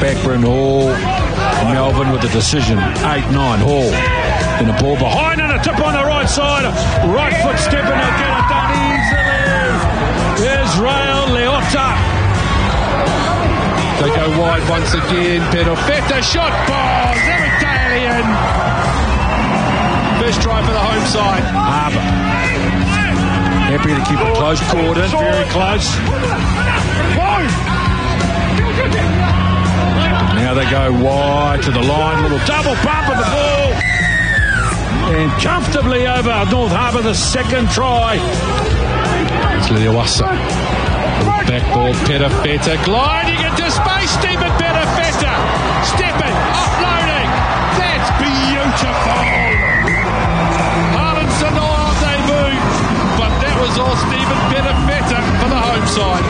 Beckman, Hall, Melbourne with the decision. 8-9, Hall. In a ball behind and a tip on the right side. Right foot stepping to get it done easily. Here's Rail Leotta. They go wide once again. Perofeta shot. Balls. Italian. First try for the home side. Harbour. Happy to keep it close. Gordon. Very close. Now they go wide to the line. Little double bump of the ball. And comfortably over North Harbour, the second try. It's Leoasa. Little back ball, Perofeta gliding into space. Stephen Perofeta stepping, offloading. That's beautiful. Harlan Sanoa debut, but that was all Stephen Perofeta for the home side.